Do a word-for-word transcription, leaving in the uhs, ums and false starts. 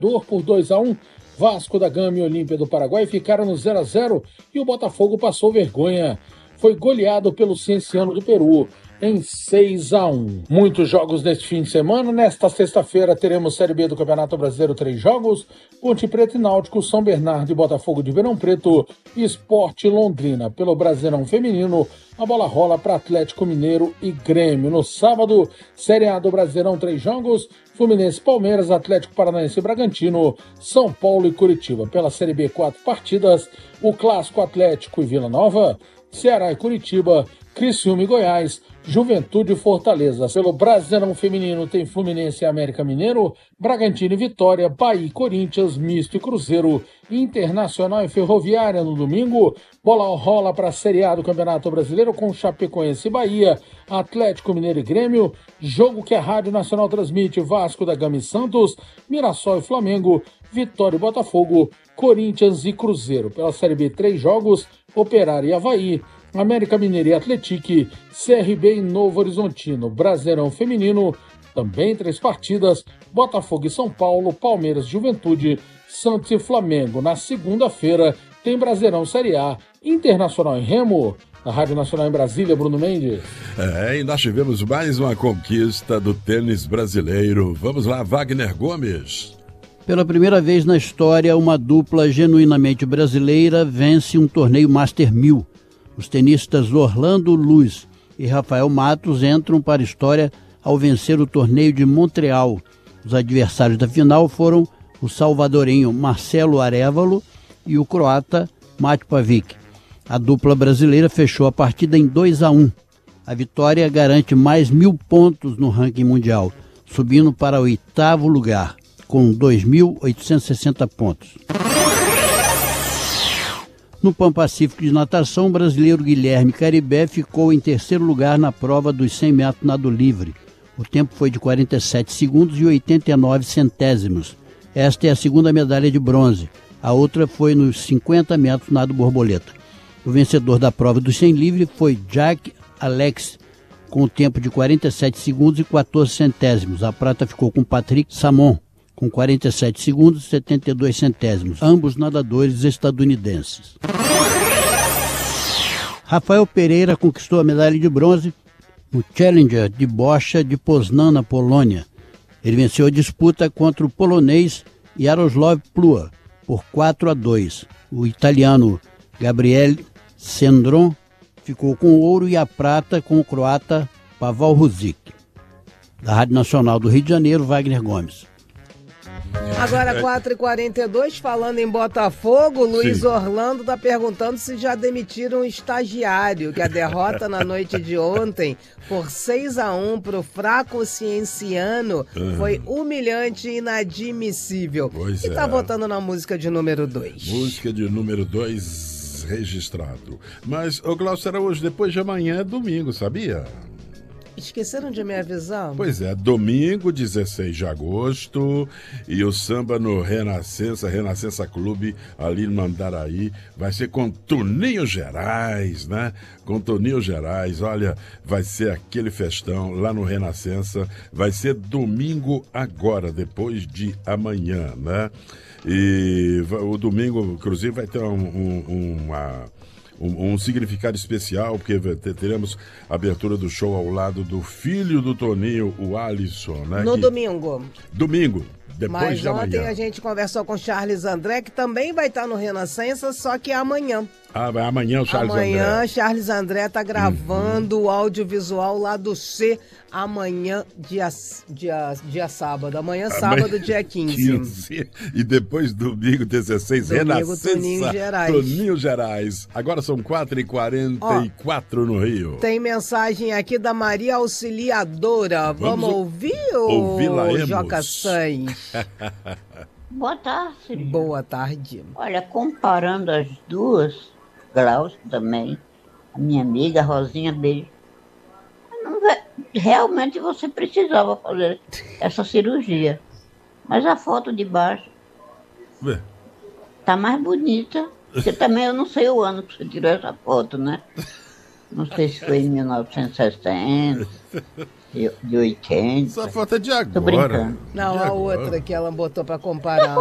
Por dois a um, Vasco da Gama e Olímpia do Paraguai ficaram no zero a zero e o Botafogo passou vergonha. Foi goleado pelo Cienciano do Peru em seis a um. Muitos jogos neste fim de semana. Nesta sexta-feira teremos Série B do Campeonato Brasileiro, três jogos. Ponte Preta e Náutico, São Bernardo e Botafogo de Ribeirão Preto, Sport Londrina. Pelo Brasileirão Feminino, a bola rola para Atlético Mineiro e Grêmio. No sábado, Série A do Brasileirão, três jogos. Fluminense, Palmeiras, Atlético Paranaense e Bragantino, São Paulo e Curitiba. Pela Série B, quatro partidas. O Clássico, Atlético e Vila Nova, Ceará e Curitiba, Criciúma e Goiás, Juventude e Fortaleza. Pelo Brasileirão Feminino tem Fluminense e América Mineiro, Bragantino e Vitória, Bahia e Corinthians, Misto e Cruzeiro, Internacional e Ferroviária no domingo. Bola rola para a Série A do Campeonato Brasileiro com Chapecoense e Bahia, Atlético Mineiro e Grêmio, jogo que a Rádio Nacional transmite, Vasco da Gama e Santos, Mirassol e Flamengo, Vitória e Botafogo, Corinthians e Cruzeiro. Pela Série B, três jogos, Operário e Avaí, América Mineiro e Atlético, C R B e Novo Horizontino. Brasileirão Feminino, também três partidas, Botafogo e São Paulo, Palmeiras, Juventude, Santos e Flamengo. Na segunda-feira tem Brasileirão Série A, Internacional em Remo. Na Rádio Nacional em Brasília, Bruno Mendes. É, e nós tivemos mais uma conquista do tênis brasileiro. Vamos lá, Wagner Gomes. Pela primeira vez na história, uma dupla genuinamente brasileira vence um torneio Master mil. Os tenistas Orlando Luz e Rafael Matos entram para a história ao vencer o torneio de Montreal. Os adversários da final foram o salvadorenho Marcelo Arévalo e o croata Mate Pavic. A dupla brasileira fechou a partida em dois a um. A vitória garante mais mil pontos no ranking mundial, subindo para o oitavo lugar, com dois mil oitocentos e sessenta pontos. No Pan-Pacífico de natação, o brasileiro Guilherme Caribé ficou em terceiro lugar na prova dos cem metros nado livre. O tempo foi de quarenta e sete segundos e oitenta e nove centésimos. Esta é a segunda medalha de bronze. A outra foi nos cinquenta metros nado borboleta. O vencedor da prova dos cem livre foi Jack Alex, com o tempo de quarenta e sete segundos e quatorze centésimos. A prata ficou com Patrick Samon, com quarenta e sete segundos e setenta e dois centésimos, ambos nadadores estadunidenses. Rafael Pereira conquistou a medalha de bronze no Challenger de bocha de Poznan, na Polônia. Ele venceu a disputa contra o polonês Jaroslav Plua por quatro a dois. O italiano Gabriele Sendron ficou com o ouro e a prata com o croata Pavel Ruzic. Da Rádio Nacional do Rio de Janeiro, Wagner Gomes. Agora quatro e quarenta e dois, falando em Botafogo, Luiz Sim. Orlando está perguntando se já demitiram o estagiário, que a derrota na noite de ontem por seis a um para o fraco Cienciano uhum. foi humilhante e inadmissível. Pois e está é. votando na música de número dois. Música de número dois registrado. Mas, ô Glaucio, será hoje, depois de amanhã é domingo, sabia? Esqueceram de me avisar? Pois é, domingo, dezesseis de agosto, e o samba no Renascença, Renascença Clube, ali no Mandaraí, vai ser com Toninho Gerais, né? Com Toninho Gerais, olha, vai ser aquele festão lá no Renascença, vai ser domingo agora, depois de amanhã, né? E o domingo, inclusive, vai ter um, um, uma... Um, um significado especial, porque teremos a abertura do show ao lado do filho do Toninho, o Alisson, né? No que... domingo. Domingo, depois Mas de amanhã. ontem a gente conversou com Charles André, que também vai estar no Renascença, só que amanhã. Ah, vai amanhã o Charles amanhã, André. Amanhã, Charles André tá gravando uhum. o audiovisual lá do C, amanhã, dia, dia, dia sábado. Amanhã, amanhã, sábado, dia quinze. quinze. E depois, domingo, dezesseis, domingo, Renascença. Toninho Gerais. Toninho Gerais. Agora são quatro e quarenta e quatro no Rio. Tem mensagem aqui da Maria Auxiliadora. Vamos, Vamos ouvir, ou Joca Sainz? Boa tarde. Boa tarde. Olha, comparando as duas, Glaucio também, a minha amiga Rosinha, beijo. Não, realmente você precisava fazer essa cirurgia. Mas a foto de baixo Ué. tá mais bonita. Porque também eu não sei o ano que você tirou essa foto, né? Não sei se foi em mil novecentos e sessenta. de, de oitenta. Essa foto é de agora. Tô brincando. Não, De a agora. outra que ela botou pra comparar.